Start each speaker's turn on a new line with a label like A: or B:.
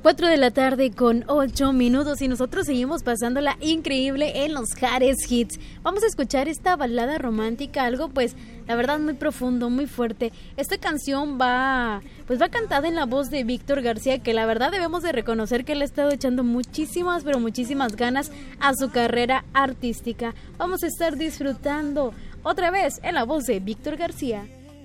A: 4 de la tarde con 8 minutos y nosotros seguimos pasándola increíble en los Jares Hits. Vamos a escuchar esta balada romántica, algo pues la verdad muy profundo, muy fuerte. Esta canción va cantada en la voz de Víctor García, que la verdad debemos de reconocer que le ha estado echando muchísimas, pero muchísimas ganas a su carrera artística. Vamos a estar disfrutando otra vez en la voz de Víctor García.